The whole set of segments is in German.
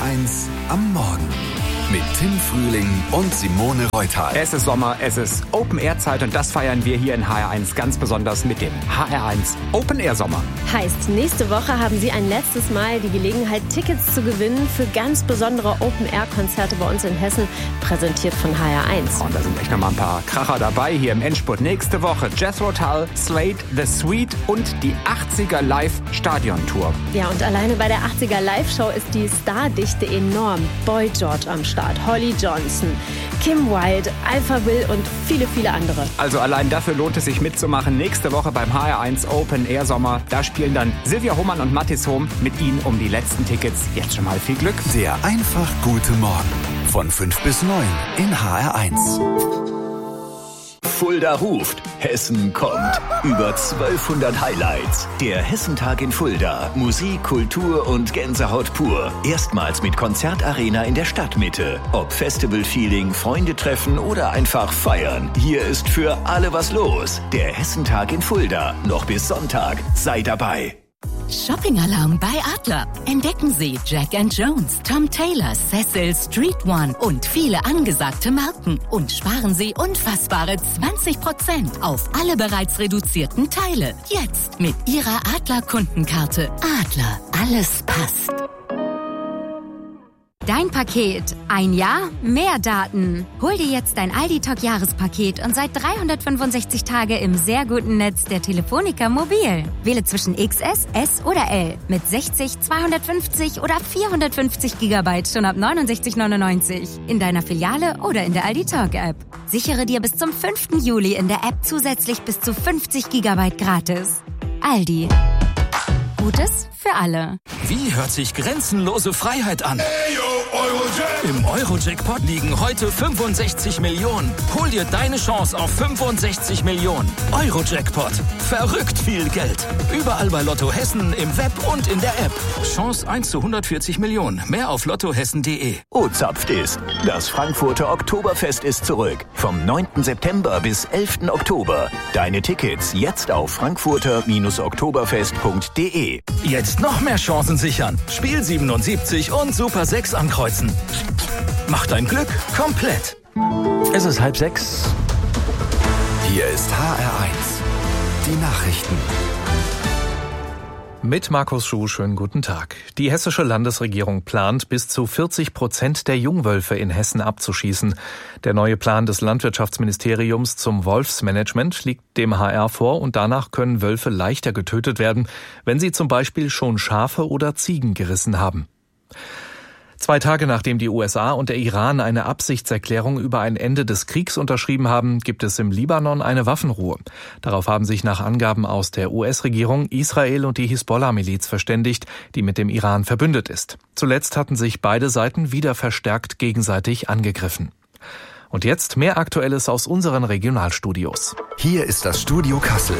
HR1 am Morgen. Mit Tim Frühling und Simone Reuthal. Es ist Sommer, es ist Open-Air-Zeit und das feiern wir hier in HR1 ganz besonders mit dem HR1 Open-Air-Sommer. Heißt, nächste Woche haben Sie ein letztes Mal die Gelegenheit, Tickets zu gewinnen für ganz besondere Open-Air-Konzerte bei uns in Hessen, präsentiert von HR1. Und da sind echt nochmal ein paar Kracher dabei hier im Endspurt. Nächste Woche Jethro Tull, Slade, The Sweet und die 80er Live-Stadion-Tour. Ja, und alleine bei der 80er Live-Show ist die Stardichte enorm. Boy George am Start, Holly Johnson, Kim Wilde, Alpha Will und viele, viele andere. Also allein dafür lohnt es sich mitzumachen. Nächste Woche beim HR1 Open Air Sommer. Da spielen dann Silvia Hohmann und Mathis Hohm mit Ihnen um die letzten Tickets. Jetzt schon mal viel Glück. Der einfach gute Morgen von 5 bis 9 in HR1. Fulda ruft, Hessen kommt. Über 1200 Highlights. Der Hessentag in Fulda. Musik, Kultur und Gänsehaut pur. Erstmals mit Konzertarena in der Stadtmitte. Ob Festival-Feeling, Freunde treffen oder einfach feiern. Hier ist für alle was los. Der Hessentag in Fulda. Noch bis Sonntag. Sei dabei. Shopping-Alarm bei Adler. Entdecken Sie Jack & Jones, Tom Taylor, Cecil, Street One und viele angesagte Marken. Und sparen Sie unfassbare 20% auf alle bereits reduzierten Teile. Jetzt mit Ihrer Adler-Kundenkarte. Adler, alles passt. Dein Paket. Ein Jahr, mehr Daten. Hol dir jetzt dein Aldi-Talk-Jahrespaket und sei 365 Tage im sehr guten Netz der Telefonica Mobil. Wähle zwischen XS, S oder L mit 60, 250 oder 450 GB schon ab 69,99 in deiner Filiale oder in der Aldi-Talk-App. Sichere dir bis zum 5. Juli in der App zusätzlich bis zu 50 GB gratis. Aldi. Gutes für alle. Wie hört sich grenzenlose Freiheit an? Im Euro-Jackpot liegen heute 65 Millionen. Hol dir deine Chance auf 65 Millionen. Euro-Jackpot. Verrückt viel Geld. Überall bei Lotto Hessen, im Web und in der App. Chance 1 zu 140 Millionen. Mehr auf lottohessen.de. O-Zapft ist. Das Frankfurter Oktoberfest ist zurück. Vom 9. September bis 11. Oktober. Deine Tickets jetzt auf frankfurter-oktoberfest.de. Jetzt noch mehr Chancen sichern. Spiel 77 und Super 6 ankreuzen. Mach dein Glück komplett. Es ist 5:30. Hier ist HR1. Die Nachrichten. Mit Markus Schuh, schönen guten Tag. Die hessische Landesregierung plant, bis zu 40% der Jungwölfe in Hessen abzuschießen. Der neue Plan des Landwirtschaftsministeriums zum Wolfsmanagement liegt dem HR vor und danach können Wölfe leichter getötet werden, wenn sie zum Beispiel schon Schafe oder Ziegen gerissen haben. 2 Tage nachdem die USA und der Iran eine Absichtserklärung über ein Ende des Kriegs unterschrieben haben, gibt es im Libanon eine Waffenruhe. Darauf haben sich nach Angaben aus der US-Regierung Israel und die Hisbollah-Miliz verständigt, die mit dem Iran verbündet ist. Zuletzt hatten sich beide Seiten wieder verstärkt gegenseitig angegriffen. Und jetzt mehr Aktuelles aus unseren Regionalstudios. Hier ist das Studio Kassel.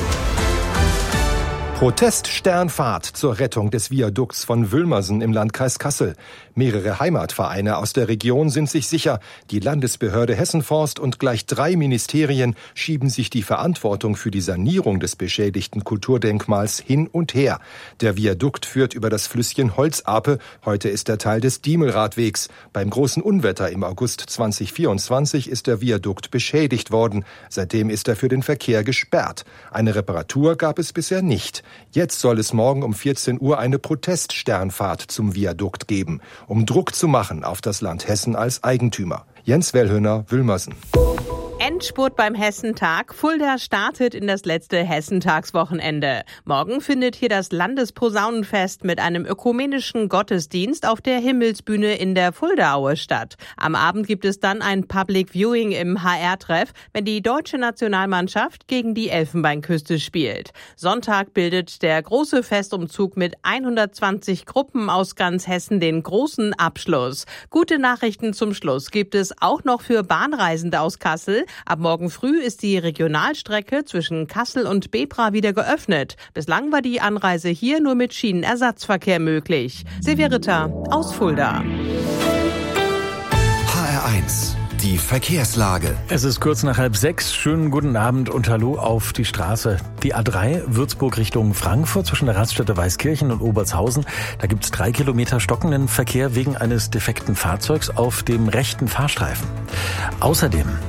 Proteststernfahrt zur Rettung des Viadukts von Wülmersen im Landkreis Kassel. Mehrere Heimatvereine aus der Region sind sich sicher, die Landesbehörde Hessenforst und gleich 3 Ministerien schieben sich die Verantwortung für die Sanierung des beschädigten Kulturdenkmals hin und her. Der Viadukt führt über das Flüsschen Holzape. Heute ist er Teil des Diemelradwegs. Beim großen Unwetter im August 2024 ist der Viadukt beschädigt worden. Seitdem ist er für den Verkehr gesperrt. Eine Reparatur gab es bisher nicht. Jetzt soll es morgen um 14 Uhr eine Proteststernfahrt zum Viadukt geben, um Druck zu machen auf das Land Hessen als Eigentümer. Jens Wellhöner, Wülmersen. Endspurt beim Hessentag. Fulda startet in das letzte Hessentagswochenende. Morgen findet hier das Landesposaunenfest mit einem ökumenischen Gottesdienst auf der Himmelsbühne in der Fuldaaue statt. Am Abend gibt es dann ein Public Viewing im HR-Treff, wenn die deutsche Nationalmannschaft gegen die Elfenbeinküste spielt. Sonntag bildet der große Festumzug mit 120 Gruppen aus ganz Hessen den großen Abschluss. Gute Nachrichten zum Schluss gibt es auch noch für Bahnreisende aus Kassel. Ab morgen früh ist die Regionalstrecke zwischen Kassel und Bebra wieder geöffnet. Bislang war die Anreise hier nur mit Schienenersatzverkehr möglich. Silvia Ritter aus Fulda. HR1, die Verkehrslage. Es ist kurz nach 5:30. Schönen guten Abend und Hallo auf die Straße. Die A3 Würzburg Richtung Frankfurt zwischen der Raststätte Weißkirchen und Obertshausen. Da gibt es 3 Kilometer stockenden Verkehr wegen eines defekten Fahrzeugs auf dem rechten Fahrstreifen. Außerdem